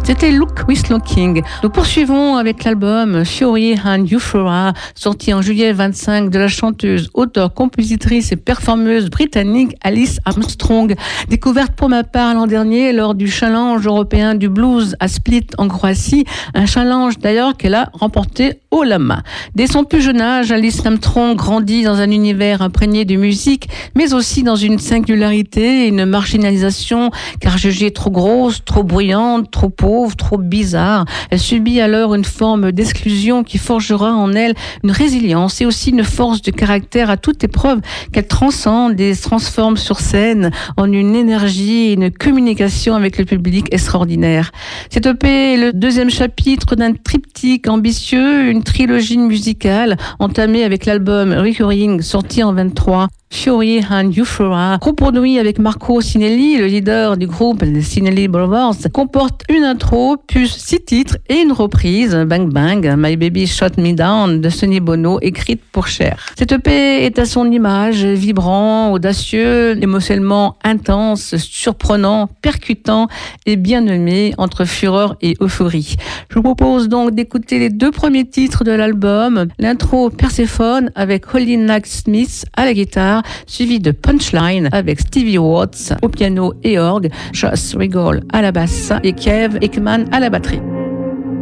C'était Look with Looking. Nous poursuivons avec l'album Fury and Euphoria, sorti en juillet 25 de la chanteuse, auteure, compositrice et performeuse britannique Alice Armstrong, découverte pour ma part l'an dernier lors du challenge européen du blues à Split en Croatie, un challenge d'ailleurs qu'elle a remporté haut la main. Dès son plus jeune âge, Alice Armstrong grandit dans un univers imprégné de musique, mais aussi dans une singularité et une marginalisation, car jugée trop grosse, trop bruyante, trop pauvre, trop bizarre. Elle subit alors une forme d'exclusion qui forgera en elle une résilience et aussi une force de caractère à toute épreuve qu'elle transcende et se transforme sur scène en une énergie et une communication avec le public extraordinaire. Cette EP est le deuxième chapitre d'un triptyque ambitieux, une trilogie musicale entamée avec l'album Recurring sorti en 23. Fury and Euphoria, coproduit avec Marco Sinelli, le leader du groupe les Sinelli Brothers, comporte une intro, plus 6 titres et une reprise, Bang Bang, My Baby Shot Me Down, de Sonny Bono, écrite pour Cher. Cette EP est à son image, vibrant, audacieux, émotionnellement intense, surprenant, percutant et bien aimé, entre fureur et euphorie. Je vous propose donc d'écouter les 2 premiers titres de l'album, l'intro Persephone avec Holly Knight-Smith à la guitare, suivi de Punchline avec Stevie Watts au piano et orgue, Josh Regal à la basse et Kev Ekman à la batterie.